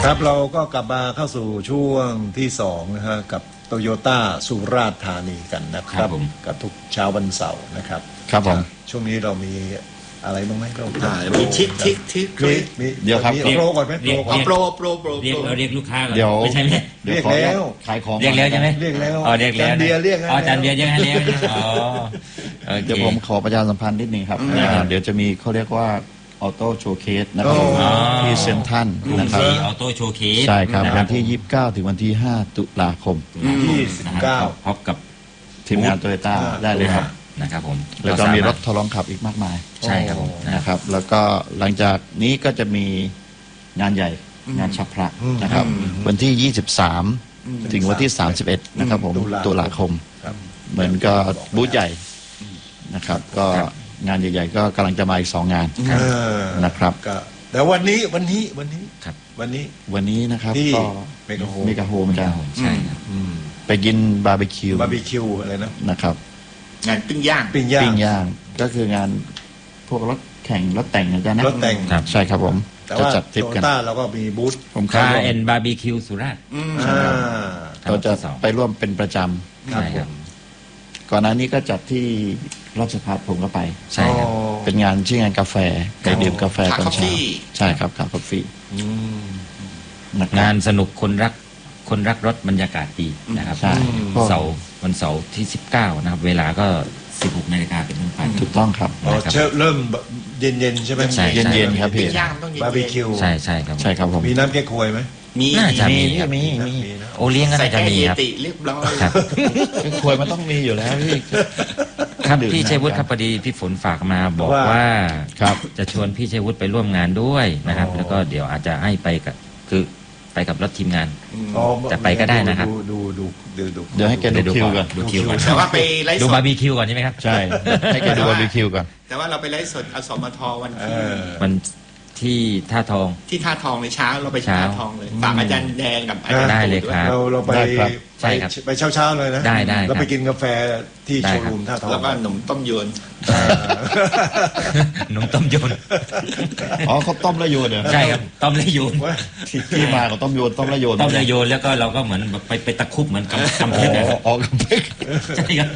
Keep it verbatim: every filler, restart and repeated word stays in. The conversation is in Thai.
ครับเราก็กลับมาเข้าสู่ช่วงที่สองนะฮะกับโตโยต้าสุราษฎร์ธานีกันนะครับกับทุกเช้าวันเสาร์นะครับครับผมช่วงนี้เรามีอะไรบ้างไหมเรามีทิกทิกทิกมีเดี๋ยวครับโปรก่อนไหมโปรก่อนโปรโปรโปรเรียกเราเรียกลูกค้าก่อนเดี๋ยวไม่ใช่ไหมเรียกแล้วขายของเรียกแล้วใช่ไหมเรียกแล้วอ๋อเรียกแล้วจันเบียร์เรียกอ๋อจันเบียร์เรียกแล้วอ๋อเดี๋ยวผมขอประชาสัมพันธ์นิดนึงครับเดี๋ยวจะมีเขาเรียกว่าออโต้โชว์เคสนะครับที่เซ็นทรัลนะครับออโต้โชว์เคสใช่ครับวันที่ยี่สิบเก้าถึงวันที่ห้าตุลาคมยี่สิบเก้าพบกับทีมงานโตโยต้าได้เลยครับนะครับผมแล้วก็มีรถทดลองขับอีกมากมายใช่ครับผมนะครับแล้วก็หลังจากนี้ก็จะมีงานใหญ่งานฉับพลันนะครับวันที่ยี่สิบสามถึงวันที่สามสิบเอ็ดนะครับผมตุลาคมเหมือนก็บูธใหญ่นะครับก็งานใหญ่ๆก็กำลังจะมาอีกสองงานนะครับแต่วันนี้วันนี้วันนี้ครับวันนี้วันนี้นะครับก็เมกะโฮเมกะโฮเหมือนกันใช่ครับไปกินบาร์บีคิวบาร์บีคิวอะไรนะนะครับงานปิ้งย่างปิ้งย่างปิ้งย่างก็คืองานพวกรถแข่งรถแต่งนะจ๊ะนะรถแต่งใช่ครับผมจะจัดทริปกันเราก็มีบูธผมคาเอ็นบาร์บีคิวสุราษฎร์เราจะไปร่วมเป็นประจำครับผมก่อนหน้านี้ก็จัดที่ราชพัฒผมก็ไปใช่ครับเป็นงานชื่องานกาแฟไปดื่มกาแฟตอนเช้าใช่ครับคาเฟ่งานสนุกคนรักคนรักรถบรรยากาศดีนะครับเสาร์วันเสาร์ที่สิบเก้านะครับเวลาก็สิบหกนาฬิกาเป็นต้นไปถูกต้องครับเริ่มเย็นๆใช่ไหมเย็นๆครับพี่บาร์บีคิวใช่ใช่ครับใช่ครับผมมีน้ำแก้ควยไหมมีน่าจะมีมีมีโอเลี้ยงก็น่าจะมีครับเรียบร้อยครับควยมันต้องมีอยู่แล้วพี่ครับพี่ชัยวุฒิครับพอดีพี่ฝนฝากมาบอกว่าครับจะชวนพี่ชัยวุฒิไปร่วมงานด้วยนะครับแล้วก็เดี๋ยวอาจจะให้ไปกับคือไปกับรถทีมงานจะไปก็ได้นะครับดูดูดูดูเดี๋ยวให้แกดูคิวก่อนดูคิวก่อนแต่ว่าไปไลฟ์สดดูบาร์บีคิวก่อนใช่ไหมครับใช่ให้แกดูบาร์บีคิวก่อนแต่ว่าเราไปไลฟ์สดอสมทวันที่มันที่ท่าทองที่ท่าทองในเช้าเราไปท่าทองเลยฝากอาจารย์แดงกับอาจารย์ได้เลยครับเราเราไปใช่ครับไปเช้าเช้าเลยนะได้ได้เราไปกินกาแฟที่โชว์รูมท่าทองแล้วก็หนมต้มโยนหนมต้มโยนอ๋อเขาต้มแล้วโยนเหรอใช่ครับต้มแล้วโยนที่มาของต้มโยนต้มแล้วโยนต้มแล้วโยนแล้วก็เราก็เหมือนไปไปตะคุบเหมือนกำกำเพชรนะครับอ๋อกำเพชรใช่ครับ